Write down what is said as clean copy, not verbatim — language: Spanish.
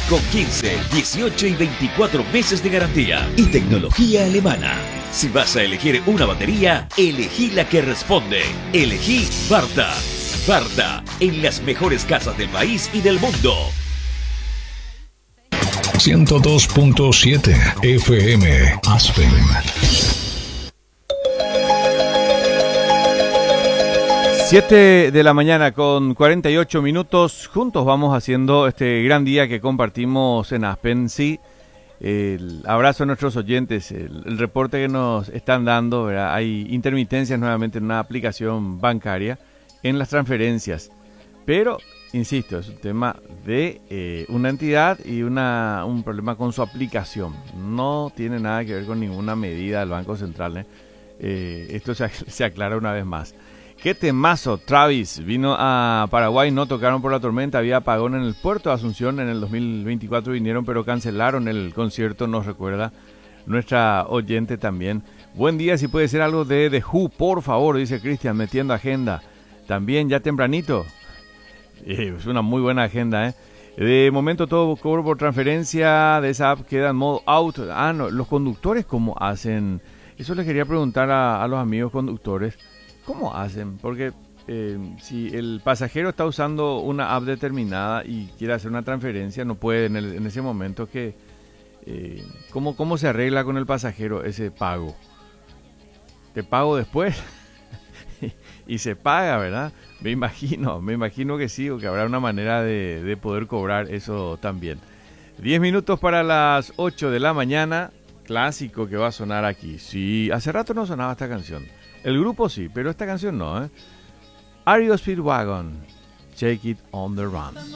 con 15, 18 y 24 meses de garantía y tecnología alemana. Si vas a elegir una batería, elegí la que responde. Elegí Varta. Varta, en las mejores casas del país y del mundo. 102.7 FM Aspen. 7 de la mañana con 48 minutos. Juntos vamos haciendo este gran día que compartimos en Aspen. Sí, el abrazo a nuestros oyentes, el reporte que nos están dando, ¿verdad? Hay intermitencias nuevamente en una aplicación bancaria en las transferencias. Pero, insisto, es un tema de una entidad y un problema con su aplicación. No tiene nada que ver con ninguna medida del Banco Central. Esto se aclara una vez más. Qué temazo, Travis. Vino a Paraguay, no tocaron por la tormenta, había apagón en el puerto de Asunción en el 2024, vinieron pero cancelaron el concierto, nos recuerda nuestra oyente también. Buen día, si puede ser algo de The Who, por favor, dice Cristian, metiendo agenda. También ya tempranito. Es una muy buena agenda, ¿eh? De momento todo cobro por transferencia de esa app queda en modo out. No, los conductores, ¿cómo hacen? Eso les quería preguntar a los amigos conductores. ¿Cómo hacen? Porque si el pasajero está usando una app determinada y quiere hacer una transferencia, no puede en ese momento que... ¿cómo se arregla con el pasajero ese pago? ¿Te pago después? Y se paga, ¿verdad? Me imagino que sí, o que habrá una manera de poder cobrar eso también. 10 minutos para las 8 de la mañana, clásico que va a sonar aquí. Sí, hace rato no sonaba esta canción. El grupo sí, pero esta canción no, ¿eh? REO Speedwagon, Take It on the Run.